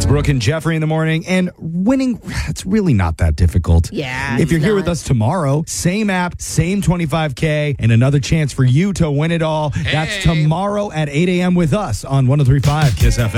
Brooke and Jeffrey in the morning. And winning, it's really not that difficult. Yeah. If you're here not. with us tomorrow, same app, same $25K, and another chance for you to win it all. That's tomorrow at 8 a.m. with us on 103.5 KISS FM.